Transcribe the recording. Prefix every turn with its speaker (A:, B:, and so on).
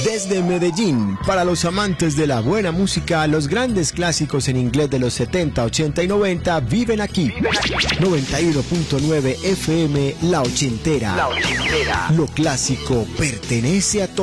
A: Desde Medellín, para los amantes de la buena música, los grandes clásicos en inglés de los 70, 80 y 90 viven aquí. 91.9 FM La Ochentera. Lo clásico pertenece a todos.